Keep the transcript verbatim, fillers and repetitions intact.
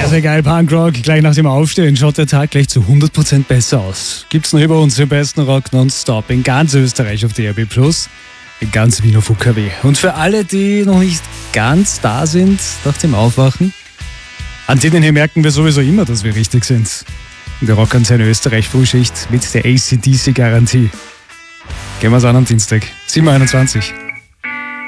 Sehr, sehr geil, Punkrock. Gleich nach dem Aufstehen schaut der Tag gleich zu hundert Prozent besser aus. Gibt's noch über uns den besten Rock nonstop in ganz Österreich auf D A B plus, in ganz Wien auf U K W. Und für alle, die noch nicht ganz da sind nach dem Aufwachen, an denen hier merken wir sowieso immer, dass wir richtig sind. In der Rockantenne Österreich Frühschicht mit der A C D C-Garantie. Gehen wir's an am Dienstag, sieben Uhr einundzwanzig.